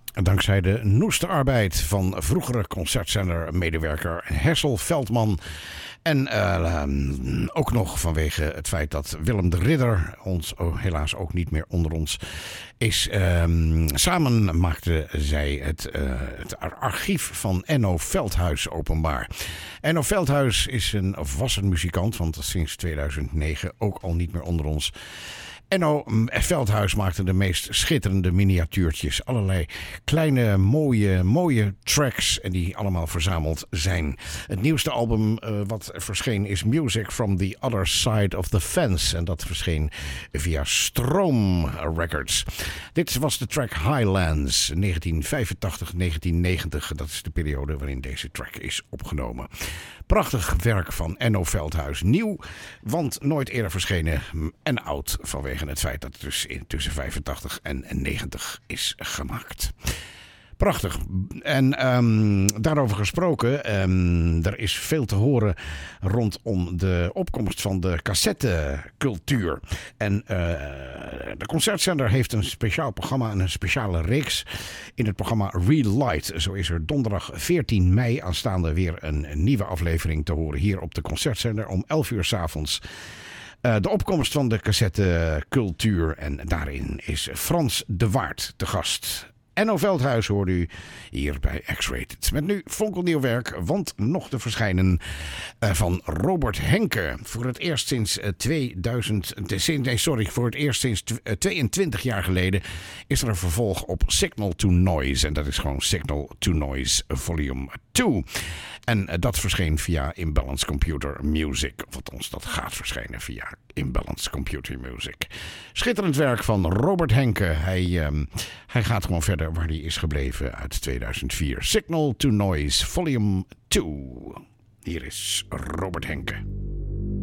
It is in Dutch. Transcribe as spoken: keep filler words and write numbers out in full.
Dankzij de noeste arbeid van vroegere concertzender-medewerker Hessel Veldman. En uh, ook nog vanwege het feit dat Willem de Ridder, ons oh, helaas ook niet meer onder ons, is. Uh, samen maakten zij het, uh, het archief van Enno Veldhuis openbaar. Enno Veldhuis is een, of was een muzikant, want sinds tweeduizend negen ook al niet meer onder ons. Enno Veldhuis maakte de meest schitterende miniatuurtjes. Allerlei kleine, mooie, mooie tracks. En die allemaal verzameld zijn. Het nieuwste album uh, wat verscheen is Music from the Other Side of the Fence. En dat verscheen via Stroom Records. Dit was de track Highlands negentien vijfentachtig tot negentien negentig. Dat is de periode waarin deze track is opgenomen. Prachtig werk van Enno Veldhuis. Nieuw, want nooit eerder verschenen. En oud vanwege het feit dat het dus in tussen vijfentachtig en negentig is gemaakt. Prachtig. En um, daarover gesproken, um, er is veel te horen rondom de opkomst van de cassettecultuur. En uh, de concertzender heeft een speciaal programma en een speciale reeks in het programma Real Light. Zo is er donderdag veertien mei aanstaande weer een, een nieuwe aflevering te horen hier op de concertzender om elf uur 's avonds. Uh, de opkomst van de cassettecultuur en daarin is Frans de Waard te gast. Enno Veldhuis hoort u hier bij X-Rated. Met nu fonkelnieuw werk, want nog te verschijnen uh, van Robert Henke. Voor het eerst sinds uh, tweeduizend... Nee, sorry, voor het eerst sinds uh, tweeëntwintig jaar geleden is er een vervolg op Signal to Noise. En dat is gewoon Signal to Noise Volume twee. En uh, dat verscheen via Imbalanced Computer Music. Of althans, dat gaat verschijnen via Imbalanced Computer Music. Schitterend werk van Robert Henke. Hij, um, hij gaat gewoon verder waar hij is gebleven uit tweeduizend vier. Signal to Noise Volume twee. Hier is Robert Henke.